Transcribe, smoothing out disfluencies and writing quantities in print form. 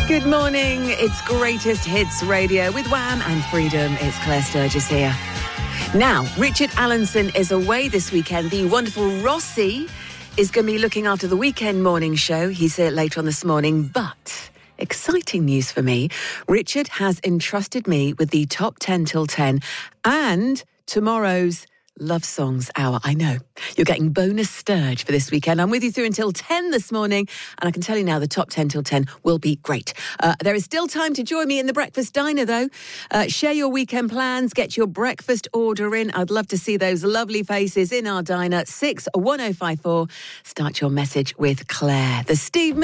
Good morning. It's Greatest Hits Radio with Wham and Freedom. It's Claire Sturgis here. Now, Richard Allenson is away this weekend. The wonderful Rossi is going to be looking after the weekend morning show. He's here later on this morning, but exciting news for me. Richard has entrusted me with the top 10 till 10 and tomorrow's Love Songs Hour. I know. You're getting bonus Sturge for this weekend. I'm with you through until 10 this morning, and I can tell you now the top 10 till 10 will be great. There is still time to join me in the breakfast diner, though. Share your weekend plans. Get your breakfast order in. I'd love to see those lovely faces in our diner. 61054. Start your message with Claire. The Steve